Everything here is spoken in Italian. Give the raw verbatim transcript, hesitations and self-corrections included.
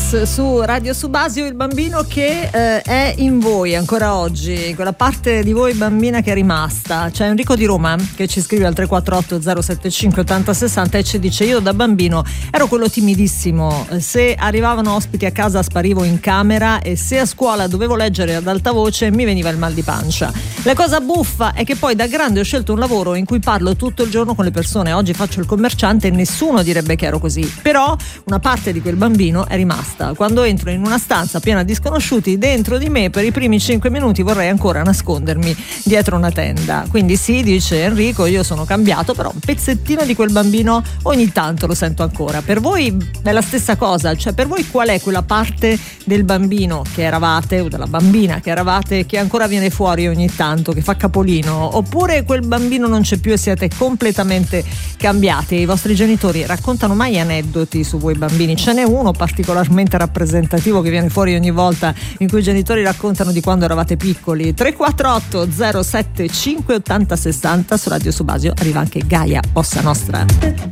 Jazz su Radio Subasio, il bambino che eh, è in voi ancora oggi, quella parte di voi bambina che è rimasta. C'è Enrico di Roma che ci scrive al tre quattro otto zero sette cinque ottanta sessanta e ci dice: io da bambino ero quello timidissimo, se arrivavano ospiti a casa sparivo in camera e se a scuola dovevo leggere ad alta voce mi veniva il mal di pancia. La cosa buffa è che poi da grande ho scelto un lavoro in cui parlo tutto il giorno con le persone. Oggi faccio il commerciante e nessuno direbbe che ero così, però una parte di quel bambino è rimasta. Quando entro in una stanza piena di sconosciuti, dentro di me per i primi cinque minuti vorrei ancora nascondermi dietro una tenda. Quindi sì, dice Enrico, io sono cambiato, però un pezzettino di quel bambino ogni tanto lo sento ancora. Per voi è la stessa cosa? Cioè, per voi qual è quella parte del bambino che eravate o della bambina che eravate che ancora viene fuori ogni tanto, che fa capolino? Oppure quel bambino non c'è più e siete completamente cambiati? I vostri genitori raccontano mai aneddoti su voi bambini? Ce n'è uno particolarmente rappresentativo che viene fuori ogni volta in cui i genitori raccontano di quando eravate piccoli? Tre quattro otto zero sette cinque ottanta sessanta. Su Radio Subasio arriva anche Gaia Bossa Nostra.